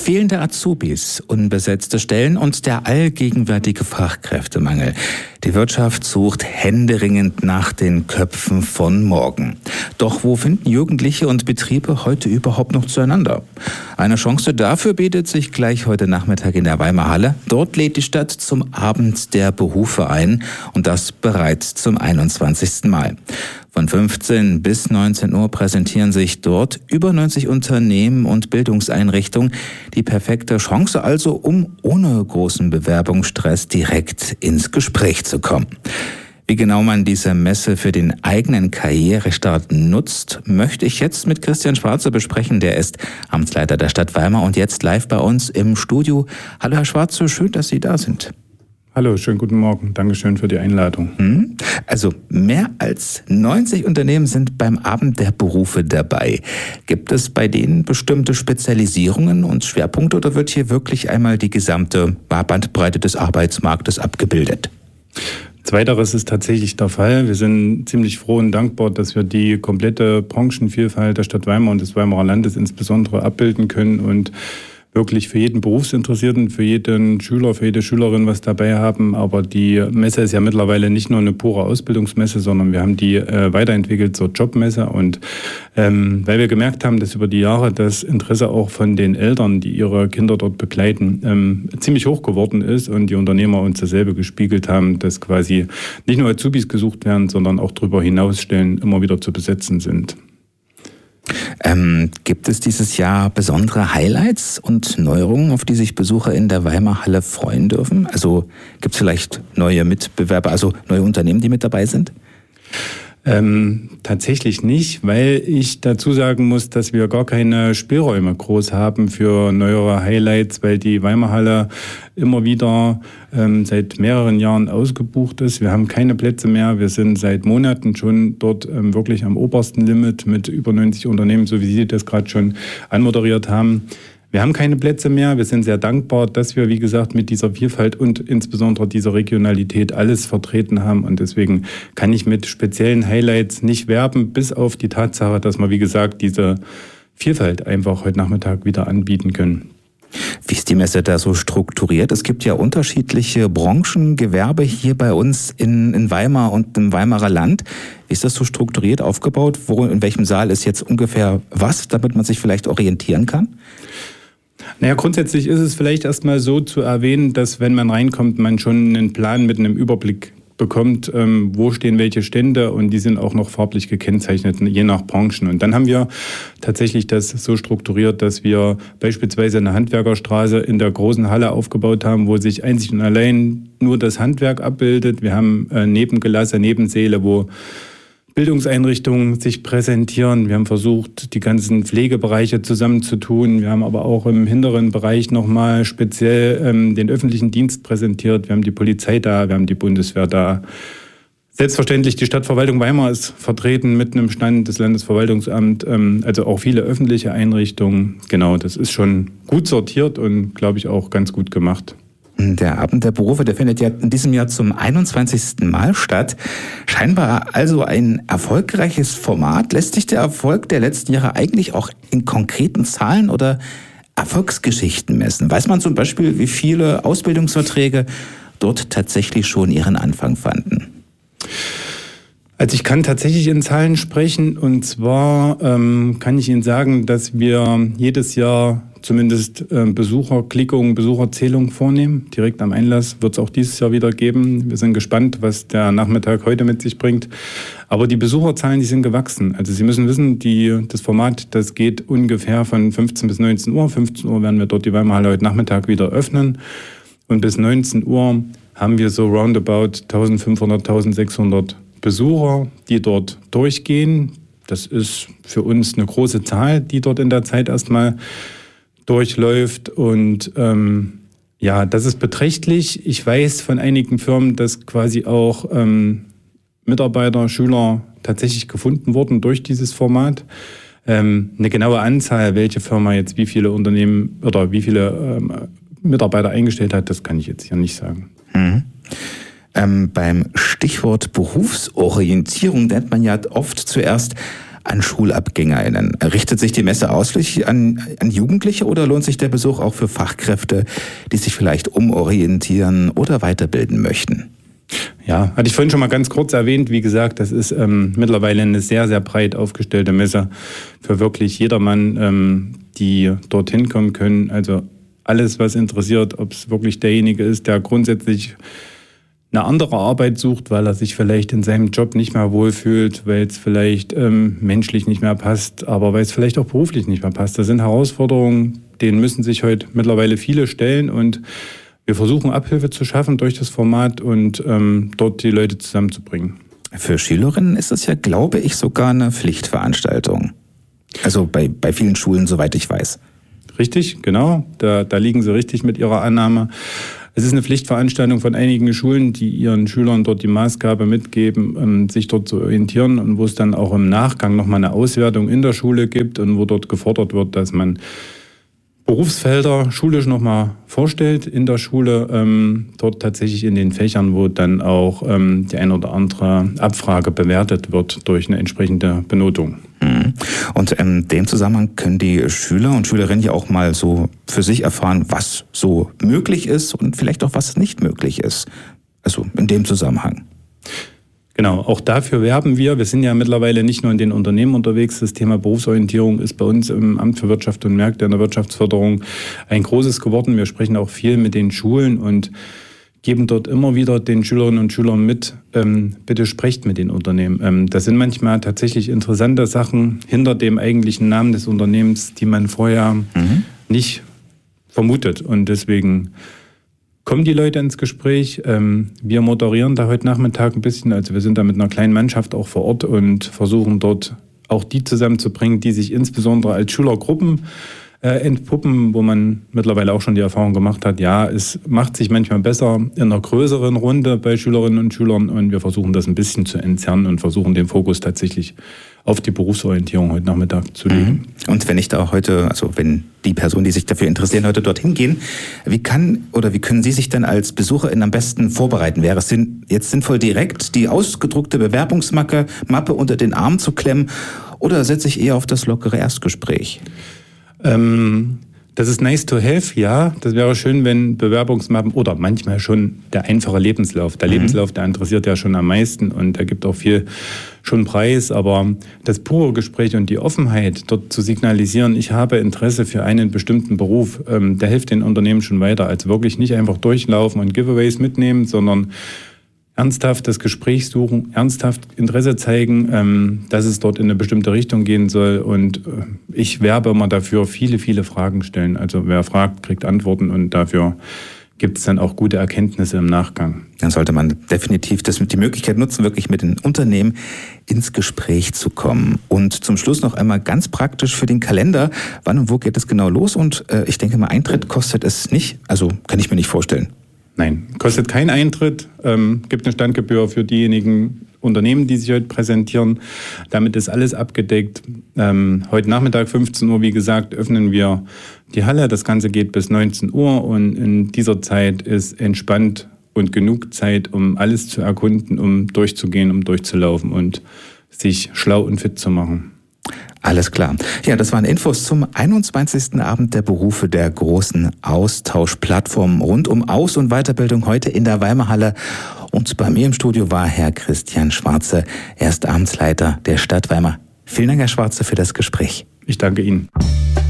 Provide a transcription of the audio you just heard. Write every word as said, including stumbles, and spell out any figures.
Fehlende Azubis, unbesetzte Stellen und der allgegenwärtige Fachkräftemangel. Die Wirtschaft sucht händeringend nach den Köpfen von morgen. Doch wo finden Jugendliche und Betriebe heute überhaupt noch zueinander? Eine Chance dafür bietet sich gleich heute Nachmittag in der Weimarer Halle. Dort lädt die Stadt zum Abend der Berufe ein und das bereits zum einundzwanzigsten Mal. Von fünfzehn bis neunzehn Uhr präsentieren sich dort über neunzig Unternehmen und Bildungseinrichtungen. Die perfekte Chance also, um ohne großen Bewerbungsstress direkt ins Gespräch zu kommen. Wie genau man diese Messe für den eigenen Karrierestart nutzt, möchte ich jetzt mit Christian Schwarze besprechen. Der ist Amtsleiter der Stadt Weimar und jetzt live bei uns im Studio. Hallo Herr Schwarze, schön, dass Sie da sind. Hallo, schönen guten Morgen. Dankeschön für die Einladung. Also mehr als neunzig Unternehmen sind beim Abend der Berufe dabei. Gibt es bei denen bestimmte Spezialisierungen und Schwerpunkte oder wird hier wirklich einmal die gesamte Bandbreite des Arbeitsmarktes abgebildet? Zweiteres ist tatsächlich der Fall. Wir sind ziemlich froh und dankbar, dass wir die komplette Branchenvielfalt der Stadt Weimar und des Weimarer Landes insbesondere abbilden können und wirklich für jeden Berufsinteressierten, für jeden Schüler, für jede Schülerin was dabei haben. Aber die Messe ist ja mittlerweile nicht nur eine pure Ausbildungsmesse, sondern wir haben die äh, weiterentwickelt zur Jobmesse. Und ähm, weil wir gemerkt haben, dass über die Jahre das Interesse auch von den Eltern, die ihre Kinder dort begleiten, ähm, ziemlich hoch geworden ist und die Unternehmer uns dasselbe gespiegelt haben, dass quasi nicht nur Azubis gesucht werden, sondern auch darüber hinaus Stellen immer wieder zu besetzen sind. Ähm, gibt es dieses Jahr besondere Highlights und Neuerungen, auf die sich Besucher in der Weimarer Halle freuen dürfen? Also gibt es vielleicht neue Mitbewerber, also neue Unternehmen, die mit dabei sind? Ähm, tatsächlich nicht, weil ich dazu sagen muss, dass wir gar keine Spielräume groß haben für neuere Highlights, weil die Weimarer Halle immer wieder ähm, seit mehreren Jahren ausgebucht ist. Wir haben keine Plätze mehr. Wir sind seit Monaten schon dort ähm, wirklich am obersten Limit mit über neunzig Unternehmen, so wie Sie das gerade schon anmoderiert haben. Wir haben keine Plätze mehr. Wir sind sehr dankbar, dass wir, wie gesagt, mit dieser Vielfalt und insbesondere dieser Regionalität alles vertreten haben. Und deswegen kann ich mit speziellen Highlights nicht werben, bis auf die Tatsache, dass wir, wie gesagt, diese Vielfalt einfach heute Nachmittag wieder anbieten können. Wie ist die Messe da so strukturiert? Es gibt ja unterschiedliche Branchen, Gewerbe hier bei uns in, in Weimar und im Weimarer Land. Wie ist das so strukturiert aufgebaut? Wo, in welchem Saal ist jetzt ungefähr was, damit man sich vielleicht orientieren kann? Naja, grundsätzlich ist es vielleicht erstmal so zu erwähnen, dass wenn man reinkommt, man schon einen Plan mit einem Überblick bekommt, ähm, wo stehen welche Stände und die sind auch noch farblich gekennzeichnet, je nach Branchen. Und dann haben wir tatsächlich das so strukturiert, dass wir beispielsweise eine Handwerkerstraße in der großen Halle aufgebaut haben, wo sich einzig und allein nur das Handwerk abbildet. Wir haben äh, Nebengelasse, Nebensäle, wo Bildungseinrichtungen sich präsentieren. Wir haben versucht, die ganzen Pflegebereiche zusammenzutun. Wir haben aber auch im hinteren Bereich nochmal speziell ähm, den öffentlichen Dienst präsentiert. Wir haben die Polizei da, wir haben die Bundeswehr da. Selbstverständlich, die Stadtverwaltung Weimar ist vertreten mit einem Stand, des Landesverwaltungsamts, ähm, also auch viele öffentliche Einrichtungen. Genau, das ist schon gut sortiert und, glaube ich, auch ganz gut gemacht. Der Abend der Berufe, der findet ja in diesem Jahr zum einundzwanzigsten Mal statt. Scheinbar also ein erfolgreiches Format. Lässt sich der Erfolg der letzten Jahre eigentlich auch in konkreten Zahlen oder Erfolgsgeschichten messen? Weiß man zum Beispiel, wie viele Ausbildungsverträge dort tatsächlich schon ihren Anfang fanden? Also ich kann tatsächlich in Zahlen sprechen und zwar ähm, kann ich Ihnen sagen, dass wir jedes Jahr zumindest äh, Besucherklickungen, Besucherzählungen vornehmen. Direkt am Einlass wird es auch dieses Jahr wieder geben. Wir sind gespannt, was der Nachmittag heute mit sich bringt. Aber die Besucherzahlen, die sind gewachsen. Also Sie müssen wissen, die, das Format, das geht ungefähr von fünfzehn bis neunzehn Uhr. fünfzehn Uhr werden wir dort die Weimarer Halle heute Nachmittag wieder öffnen. Und bis neunzehn Uhr haben wir so roundabout eintausendfünfhundert, eintausendsechshundert Besucher, die dort durchgehen. Das ist für uns eine große Zahl, die dort in der Zeit erstmal durchläuft. Und ähm, ja, das ist beträchtlich. Ich weiß von einigen Firmen, dass quasi auch ähm, Mitarbeiter, Schüler tatsächlich gefunden wurden durch dieses Format. Ähm, eine genaue Anzahl, welche Firma jetzt wie viele Unternehmen oder wie viele ähm, Mitarbeiter eingestellt hat, das kann ich jetzt hier nicht sagen. Mhm. Ähm, beim Stichwort Berufsorientierung nennt man ja oft zuerst an SchulabgängerInnen? Richtet sich die Messe ausschließlich an, an Jugendliche oder lohnt sich der Besuch auch für Fachkräfte, die sich vielleicht umorientieren oder weiterbilden möchten? Ja, hatte ich vorhin schon mal ganz kurz erwähnt. Wie gesagt, das ist ähm, mittlerweile eine sehr, sehr breit aufgestellte Messe für wirklich jedermann, ähm, die dorthin kommen können. Also alles, was interessiert, ob es wirklich derjenige ist, der grundsätzlich eine andere Arbeit sucht, weil er sich vielleicht in seinem Job nicht mehr wohlfühlt, weil es vielleicht ähm, menschlich nicht mehr passt, aber weil es vielleicht auch beruflich nicht mehr passt. Das sind Herausforderungen, denen müssen sich heute mittlerweile viele stellen und wir versuchen Abhilfe zu schaffen durch das Format und ähm, dort die Leute zusammenzubringen. Für Schülerinnen ist es ja, glaube ich, sogar eine Pflichtveranstaltung. Also bei, bei vielen Schulen, soweit ich weiß. Richtig, genau. Da, da liegen Sie richtig mit Ihrer Annahme. Es ist eine Pflichtveranstaltung von einigen Schulen, die ihren Schülern dort die Maßgabe mitgeben, ähm, sich dort zu orientieren und wo es dann auch im Nachgang nochmal eine Auswertung in der Schule gibt und wo dort gefordert wird, dass man Berufsfelder schulisch nochmal vorstellt in der Schule, ähm, dort tatsächlich in den Fächern, wo dann auch ähm, die ein oder andere Abfrage bewertet wird durch eine entsprechende Benotung. Und in dem Zusammenhang können die Schüler und Schülerinnen ja auch mal so für sich erfahren, was so möglich ist und vielleicht auch was nicht möglich ist. Also in dem Zusammenhang. Genau, auch dafür werben wir. Wir sind ja mittlerweile nicht nur in den Unternehmen unterwegs. Das Thema Berufsorientierung ist bei uns im Amt für Wirtschaft und Märkte in der Wirtschaftsförderung ein großes geworden. Wir sprechen auch viel mit den Schulen und geben dort immer wieder den Schülerinnen und Schülern mit, ähm, bitte sprecht mit den Unternehmen. Ähm, das sind manchmal tatsächlich interessante Sachen hinter dem eigentlichen Namen des Unternehmens, die man vorher mhm. nicht vermutet. Und deswegen kommen die Leute ins Gespräch. Ähm, wir moderieren da heute Nachmittag ein bisschen. Also wir sind da mit einer kleinen Mannschaft auch vor Ort und versuchen dort auch die zusammenzubringen, die sich insbesondere als Schülergruppen Äh, entpuppen, wo man mittlerweile auch schon die Erfahrung gemacht hat, ja, es macht sich manchmal besser in einer größeren Runde bei Schülerinnen und Schülern und wir versuchen das ein bisschen zu entzerren und versuchen den Fokus tatsächlich auf die Berufsorientierung heute Nachmittag zu legen. Und wenn ich da heute, also wenn die Personen, die sich dafür interessieren, heute dorthin gehen, wie kann oder wie können Sie sich dann als Besucherin am besten vorbereiten? Wäre es jetzt sinnvoll, direkt die ausgedruckte Bewerbungsmappe Mappe unter den Arm zu klemmen oder setze ich eher auf das lockere Erstgespräch? Ähm, das ist nice to have, ja. Das wäre schön, wenn Bewerbungsmappen oder manchmal schon der einfache Lebenslauf. Der mhm. Lebenslauf, der interessiert ja schon am meisten und der gibt auch viel schon preis. Aber das pure Gespräch und die Offenheit, dort zu signalisieren, ich habe Interesse für einen bestimmten Beruf, ähm, der hilft den Unternehmen schon weiter. Also wirklich nicht einfach durchlaufen und Giveaways mitnehmen, sondern ernsthaft das Gespräch suchen, ernsthaft Interesse zeigen, ähm, dass es dort in eine bestimmte Richtung gehen soll. Und äh, ich werbe immer dafür, viele, viele Fragen stellen. Also wer fragt, kriegt Antworten und dafür gibt es dann auch gute Erkenntnisse im Nachgang. Dann sollte man definitiv das, die Möglichkeit nutzen, wirklich mit den Unternehmen ins Gespräch zu kommen. Und zum Schluss noch einmal ganz praktisch für den Kalender. Wann und wo geht es genau los? Und äh, ich denke mal, Eintritt kostet es nicht. Also kann ich mir nicht vorstellen. Nein, kostet keinen Eintritt, ähm, gibt eine Standgebühr für diejenigen Unternehmen, die sich heute präsentieren. Damit ist alles abgedeckt. Ähm, heute Nachmittag fünfzehn Uhr, wie gesagt, öffnen wir die Halle. Das Ganze geht bis neunzehn Uhr und in dieser Zeit ist entspannt und genug Zeit, um alles zu erkunden, um durchzugehen, um durchzulaufen und sich schlau und fit zu machen. Alles klar. Ja, das waren Infos zum einundzwanzigsten Abend der Berufe der großen Austauschplattform rund um Aus- und Weiterbildung heute in der Weimarhalle. Und bei mir im Studio war Herr Christian Schwarze, er ist Amtsleiter der Stadt Weimar. Vielen Dank, Herr Schwarze, für das Gespräch. Ich danke Ihnen.